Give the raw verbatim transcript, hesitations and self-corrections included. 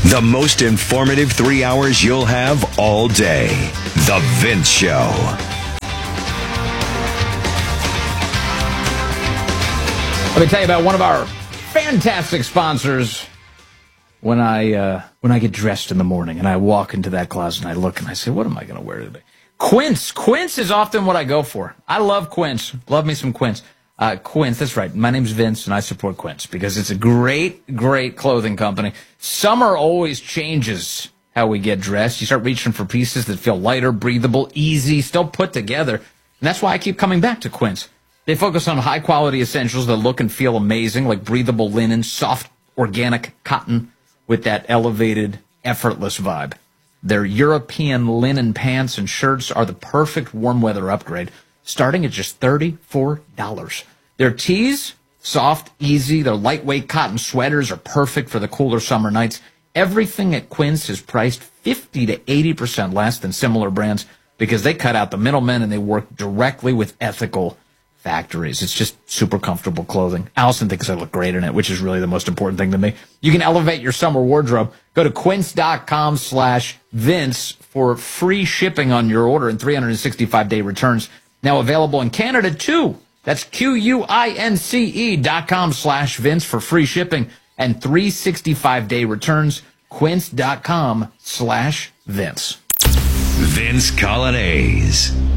The most informative three hours you'll have all day. The Vince Show. Let me tell you about one of our fantastic sponsors. When I uh, when I get dressed in the morning and I walk into that closet and I look and I say, what am I going to wear today? Quince. Quince is often what I go for. I love Quince. Love me some Quince. Uh, Quince, that's right. My name's Vince, and I support Quince because it's a great, great clothing company. Summer always changes how we get dressed. You start reaching for pieces that feel lighter, breathable, easy, still put together. And that's why I keep coming back to Quince. They focus on high-quality essentials that look and feel amazing, like breathable linen, soft, organic cotton with that elevated, effortless vibe. Their European linen pants and shirts are the perfect warm weather upgrade, starting at just thirty-four dollars. Their tees, soft, easy. Their lightweight cotton sweaters are perfect for the cooler summer nights. Everything at Quince is priced fifty to eighty percent less than similar brands because they cut out the middlemen and they work directly with ethical factories. It's just super comfortable clothing. Allison thinks I look great in it, which is really the most important thing to me. You can elevate your summer wardrobe. Go to quince.com slash Vince for free shipping on your order and three hundred sixty-five day returns. Now available in Canada, too. That's Q-U-I-N-C-E dot com slash Vince for free shipping and three hundred sixty-five day returns. Quince.com slash Vince. Vince Coglianese.